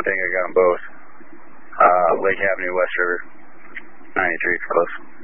I think I got them both. Lake Avenue, West River. 93, close.